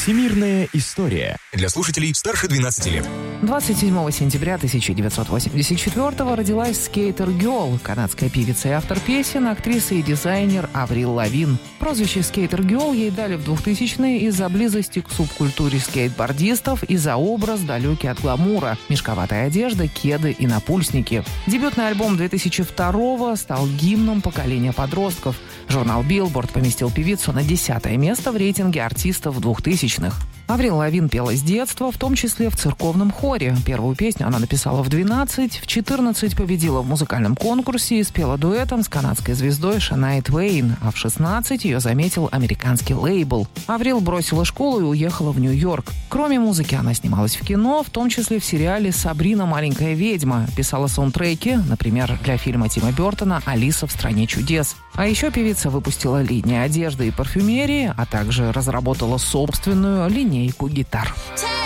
Всемирная история. Для слушателей старше 12 лет. 27 сентября 1984-го родилась Skater Girl, канадская певица и автор песен, актриса и дизайнер Аврил Лавин. Прозвище Skater Girl ей дали в 2000-е из-за близости к субкультуре скейтбордистов и за образ, далекий от гламура, мешковатая одежда, кеды и напульсники. Дебютный альбом 2002-го стал гимном поколения подростков. Журнал Billboard поместил певицу на 10-е место в рейтинге артистов 2000-х. Аврил Лавин пела с детства, в том числе в церковном хоре. Первую песню она написала в 12, в 14 победила в музыкальном конкурсе и спела дуэтом с канадской звездой Шания Твейн, а в 16 ее заметил американский лейбл. Аврил бросила школу и уехала в Нью-Йорк. Кроме музыки она снималась в кино, в том числе в сериале «Сабрина. Маленькая ведьма», писала саундтреки, например, для фильма Тима Бёртона «Алиса в стране чудес». А еще певица выпустила линии одежды и парфюмерии, а также разработала собственную линейку гитар.